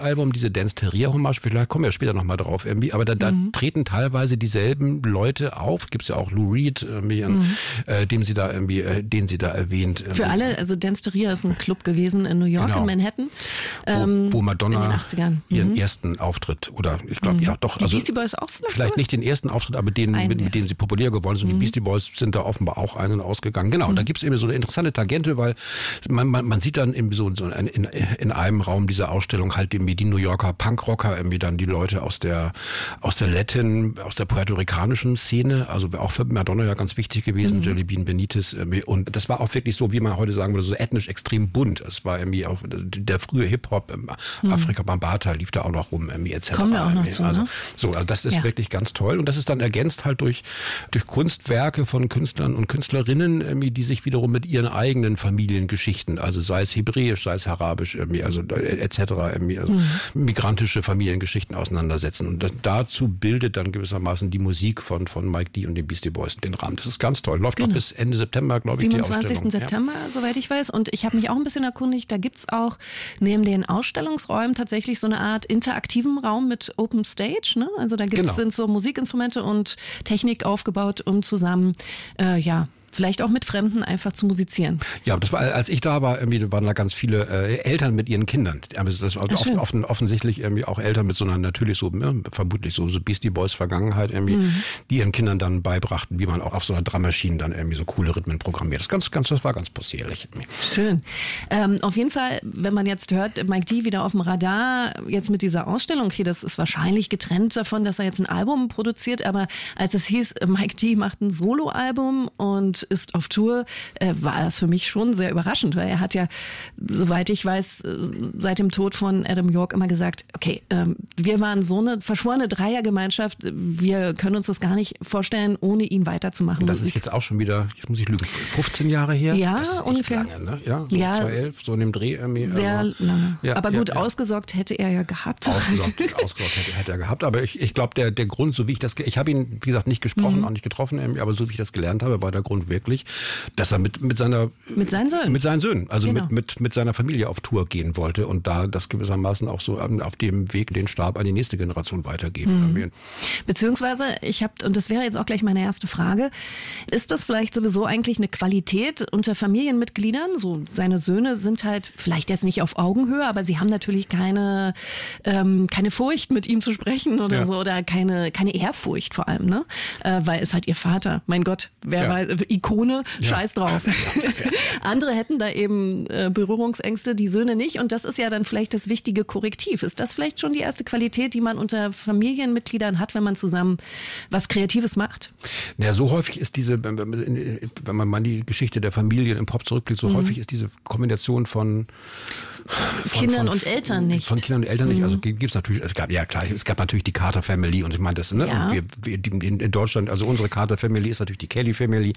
Soloalbum, diese Dance-Theoria-Hommage, vielleicht kommen wir später nochmal drauf irgendwie, aber da treten teilweise dieselben Leute auf. Gibt's ja auch Lou Reed, den sie da erwähnt. Für alle, also Dance-Theoria ist ein Club gewesen in New York, in Manhattan. Wo Madonna in den 80ern. ihren ersten Auftritt, oder ich glaube, ja doch. Die Beastie Boys auch vielleicht nicht den ersten Auftritt, aber den, mit dem sie populär geworden sind. Die Beastie Boys sind da offenbar auch einen ausgegangen. Genau, und da gibt's eben so eine interessante Tangente, weil man sieht dann eben so in einem Raum dieser Ausstellung halt irgendwie die New Yorker Punkrocker, irgendwie dann die Leute aus der Latin, aus der puerto-ricanischen Szene, also auch für Madonna ja ganz wichtig gewesen, Jelly Bean Benitez, und das war auch wirklich so, wie man heute sagen würde, so ethnisch extrem bunt. Es war irgendwie auch der frühe Hip-Hop, Afrika Bambaataa lief da auch noch rum, etc. Kommen wir auch noch zu, also, ne? also das ist wirklich ganz toll, und das ist dann ergänzt halt durch Kunstwerke von Künstlern und Künstlerinnen, die sich wiederum mit ihren eigenen Familiengeschichten, also sei es hebräisch, sei es arabisch, also etc., also migrantische Familiengeschichten auseinandersetzen. Und dazu bildet dann gewissermaßen die Musik von Mike D. und den Beastie Boys den Rahmen. Das ist ganz toll. Läuft noch bis Ende September, glaube ich, die Ausstellung. 27. September, soweit ich weiß. Und ich habe mich auch ein bisschen erkundigt, da gibt's auch neben den Ausstellungsräumen tatsächlich so eine Art interaktiven Raum mit Open Stage. Ne? Also da sind so Musikinstrumente und Technik aufgebaut, um zusammen, vielleicht auch mit Fremden einfach zu musizieren. Ja, das war, als ich da war, waren da ganz viele Eltern mit ihren Kindern. Also das war offensichtlich auch Eltern mit so einer natürlich so, vermutlich so Beastie Boys Vergangenheit die ihren Kindern dann beibrachten, wie man auch auf so einer Drummaschine dann so coole Rhythmen programmiert. Das war ganz possierlich. Schön. Auf jeden Fall, wenn man jetzt hört, Mike D. wieder auf dem Radar, jetzt mit dieser Ausstellung, okay, das ist wahrscheinlich getrennt davon, dass er jetzt ein Album produziert, aber als es hieß, Mike D. macht ein Soloalbum und ist auf Tour, war das für mich schon sehr überraschend, weil er hat ja, soweit ich weiß, seit dem Tod von Adam York immer gesagt, okay, wir waren so eine verschworene Dreiergemeinschaft, wir können uns das gar nicht vorstellen, ohne ihn weiterzumachen. Und das ist jetzt auch schon wieder, jetzt muss ich lügen, 15 Jahre her? Ja, das ist ungefähr. Lange, ne? Ja, so 2011, so in dem Dreh. Sehr lange. Ja, aber gut, ausgesorgt hätte er ja gehabt. Ausgesorgt hätte er gehabt, aber ich glaube, der Grund, so wie ich habe ihn, wie gesagt, nicht gesprochen, auch nicht getroffen, aber so wie ich das gelernt habe, war der Grund wirklich, dass er mit seinen Söhnen, also mit seiner Familie auf Tour gehen wollte und da das gewissermaßen auch so auf dem Weg den Stab an die nächste Generation weitergeben. Beziehungsweise, und das wäre jetzt auch gleich meine erste Frage, ist das vielleicht sowieso eigentlich eine Qualität unter Familienmitgliedern? So, seine Söhne sind halt vielleicht jetzt nicht auf Augenhöhe, aber sie haben natürlich keine Furcht, mit ihm zu sprechen oder so, oder keine Ehrfurcht vor allem, ne? Weil es halt ihr Vater, mein Gott, wer weiß, Ikone, scheiß drauf. Andere hätten da eben Berührungsängste, die Söhne nicht, und das ist ja dann vielleicht das wichtige Korrektiv. Ist das vielleicht schon die erste Qualität, die man unter Familienmitgliedern hat, wenn man zusammen was Kreatives macht? Ja, so häufig ist wenn man mal die Geschichte der Familien im Pop zurückblickt, so häufig ist diese Kombination von Kindern und Eltern nicht. Von Kindern und Eltern nicht. Also gibt's natürlich, es gab natürlich die Carter Family, und ich meine das, ne? Ja. Wir in Deutschland, also unsere Carter Family ist natürlich die Kelly Family.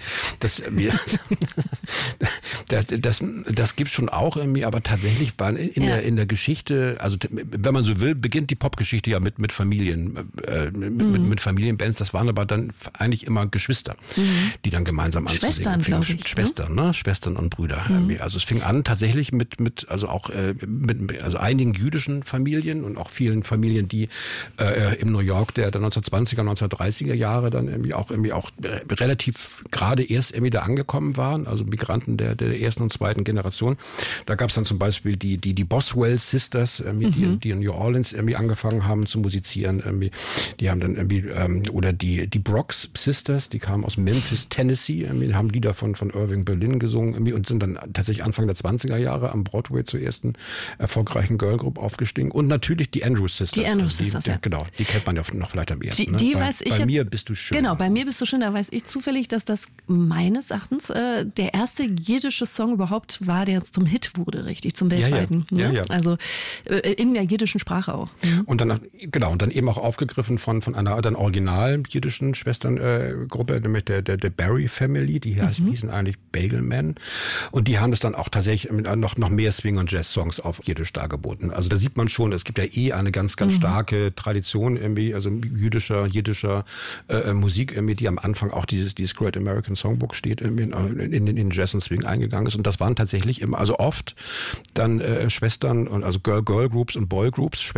Das gibt's schon auch irgendwie, aber tatsächlich waren in der Geschichte, also wenn man so will, beginnt die Popgeschichte ja mit Familien, mit Familienbands. Das waren aber dann eigentlich immer Geschwister, die dann gemeinsam anzusingen. Schwestern, glaube ich. Schwestern, ne? Schwestern und Brüder. Also es fing an tatsächlich mit einigen jüdischen Familien und auch vielen Familien, die im New York der 1920er, 1930er Jahre dann irgendwie auch relativ gerade erst irgendwie da angekommen waren, also Migranten der ersten und zweiten Generation. Da gab es dann zum Beispiel die Boswell Sisters, die in New Orleans irgendwie angefangen haben zu musizieren. Die haben dann oder die Brox Sisters, die kamen aus Memphis, Tennessee, haben Lieder von Irving Berlin gesungen und sind dann tatsächlich Anfang der 20er Jahre am Broadway zur ersten erfolgreichen Girlgroup aufgestiegen. Und natürlich die Andrews Sisters. Die Andrews Sisters, ja. Genau, die kennt man ja noch vielleicht am ersten. Bei mir bist du schön. Genau, bei mir bist du schön. Da weiß ich zufällig, dass das meines Erachtens der erste jiddische Song überhaupt war, der zum Hit wurde, richtig, zum weltweiten. Ja. Also in der jiddischen Sprache auch. Und dann eben auch aufgegriffen von einer dann original jiddischen Schwesterngruppe, nämlich der Barry Family, die hießen eigentlich Bagelman. Und die haben es dann auch tatsächlich noch mehr Swing- und Jazz-Songs auf Jiddisch dargeboten. Also da sieht man schon, es gibt ja eine ganz, ganz starke Tradition irgendwie, also jiddischer Musik irgendwie, die am Anfang auch dieses Great American Songbook steht, irgendwie in Jazz und Swing eingegangen ist. Und das waren tatsächlich immer, also oft dann Schwestern und also Girl Groups und Boy Groups,